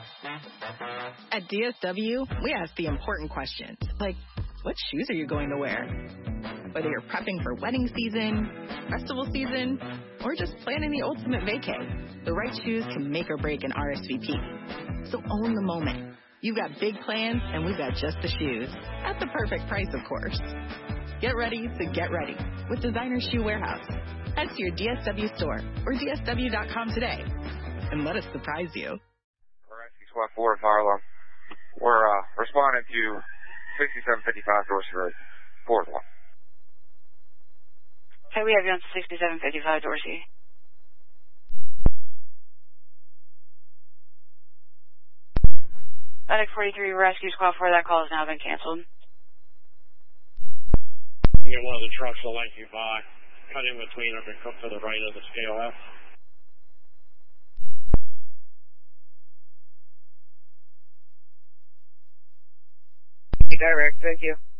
At DSW, we ask the important questions, like, what shoes are you going to wear? Whether you're prepping for wedding season, festival season, or just planning the ultimate vacay, the right shoes can make or break an RSVP. So own the moment. You've got big plans, and we've got just the shoes. At the perfect price, of course. Get ready to get ready with Designer Shoe Warehouse. Head to your DSW store or DSW.com today and let us surprise you. Rescue Squad 4 Fire Alarm. We're responding to 6755 Dorsey Road, 4th one. Okay, we have you on 6755 Dorsey. Attic 43 Rescue Squad 4, that call has now been canceled. Get one of the trucks will let you by. Cut in between them and come to the right of the scale F. Direct, thank you.